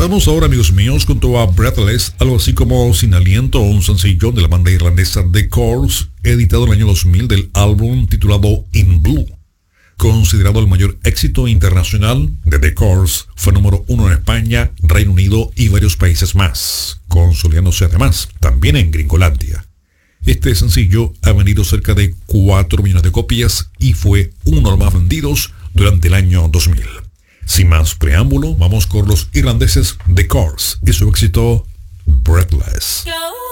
Vamos ahora, amigos míos, junto a Breathless, algo así como Sin Aliento, un sencillo de la banda irlandesa The Corrs, editado en el año 2000 del álbum titulado In Blue. Considerado el mayor éxito internacional de The Corrs, fue número 1 en España, Reino Unido y varios países más, consolidándose además también en Gringolandia. Este sencillo ha vendido cerca de 4 millones de copias y fue uno de los más vendidos durante el año 2000. Sin más preámbulo, vamos con los irlandeses The Corrs y su éxito Breathless.